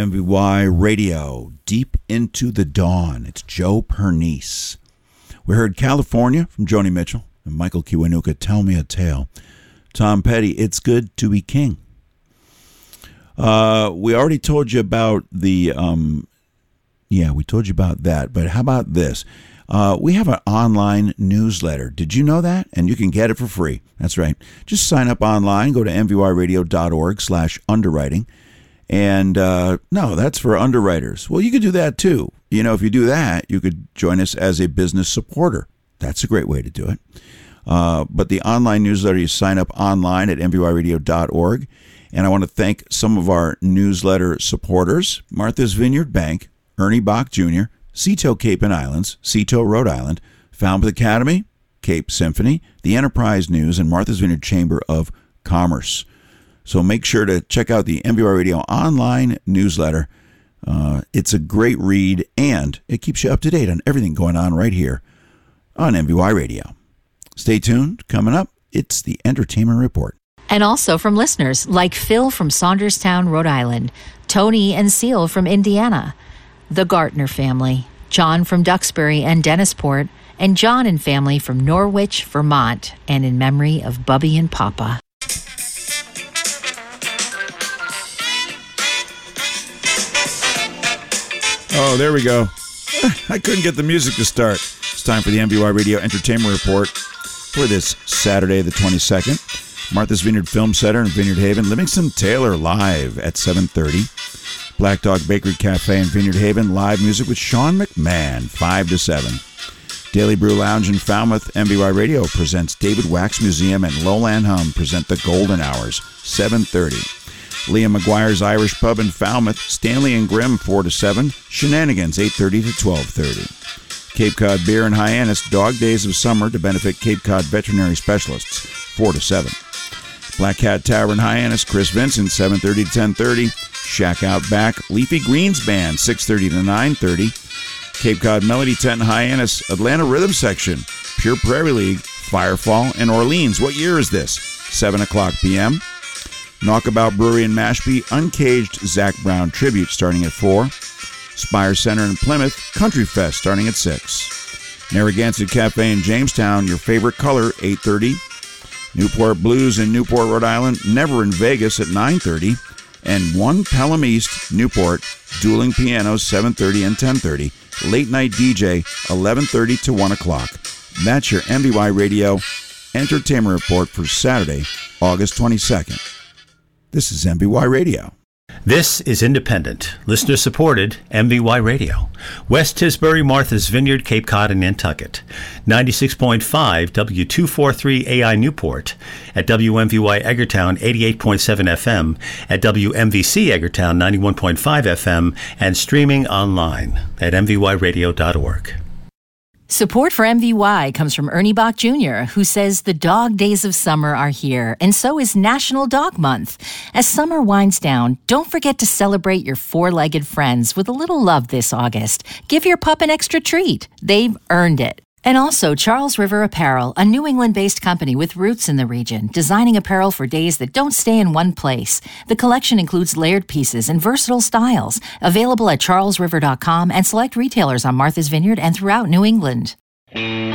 WMVY Radio, Deep into the Dawn. It's Joe Pernice. We heard California from Joni Mitchell and Michael Kiwanuka, Tell Me a Tale. Tom Petty, It's Good to Be King. We already told you about the, we told you about that, but how about this? We have an online newsletter. Did you know that? And you can get it for free. That's right. Just sign up online, go to mvyradio.org/underwriting. And no, that's for underwriters. Well, you could do that too. You know, if you do that, you could join us as a business supporter. That's a great way to do it. But the online newsletter, you sign up online at mvyradio.org. And I want to thank some of our newsletter supporters: Martha's Vineyard Bank, Ernie Bach Jr., Seato Cape and Islands, Seato, Rhode Island, Falmouth Academy, Cape Symphony, the Enterprise News, and Martha's Vineyard Chamber of Commerce. So make sure to check out the MVY Radio online newsletter. It's a great read, and it keeps you up to date on everything going on right here on MVY Radio. Stay tuned. Coming up, it's the Entertainment Report. And also from listeners like Phil from Saunderstown, Rhode Island, Tony and Seal from Indiana, the Gartner family, John from Duxbury and Dennisport, and John and family from Norwich, Vermont, and in memory of Bubby and Papa. Oh, there we go. I couldn't get the music to start. It's time for the MVY Radio Entertainment Report for this Saturday, the 22nd. Martha's Vineyard Film Center in Vineyard Haven. Livingston Taylor live at 7:30. Black Dog Bakery Cafe in Vineyard Haven. Live music with Sean McMahon, 5 to 7. Daily Brew Lounge in Falmouth. MVY Radio presents David Wax Museum, and Lowland Hum present the Golden Hours, 7:30. Liam McGuire's Irish Pub in Falmouth, Stanley and Grimm, 4 to 7. Shenanigans, 8:30 to 12:30. Cape Cod Beer in Hyannis, Dog Days of Summer to benefit Cape Cod veterinary specialists, 4 to 7. Black Cat Tavern Hyannis, Chris Vincent, 7:30 to 10:30. Shack Out Back, Leafy Greens Band, 6:30 to 9:30. Cape Cod Melody Tent in Hyannis, Atlanta Rhythm Section, Pure Prairie League, Firefall, and Orleans. What year is this? 7 o'clock p.m. Knockabout Brewery in Mashpee, Uncaged Zach Brown Tribute starting at 4. Spire Center in Plymouth, Country Fest starting at 6. Narragansett Cafe in Jamestown, Your Favorite Color, 8:30. Newport Blues in Newport, Rhode Island, Never in Vegas at 9:30. And One Pelham East, Newport, Dueling Pianos, 7:30 and 10:30. Late Night DJ, 11:30 to 1 o'clock. That's your MVY Radio Entertainment Report for Saturday, August 22nd. This is MVY Radio. This is independent, listener-supported MVY Radio. West Tisbury, Martha's Vineyard, Cape Cod, and Nantucket. 96.5 W243 AI Newport. At WMVY Eggertown, 88.7 FM. At WMVC Eggertown, 91.5 FM. And streaming online at mvyradio.org. Support for MVY comes from Ernie Bach Jr., who says the dog days of summer are here, and so is National Dog Month. As summer winds down, don't forget to celebrate your four-legged friends with a little love this August. Give your pup an extra treat. They've earned it. And also Charles River Apparel, a New England-based company with roots in the region, designing apparel for days that don't stay in one place. The collection includes layered pieces and versatile styles, available at charlesriver.com and select retailers on Martha's Vineyard and throughout New England.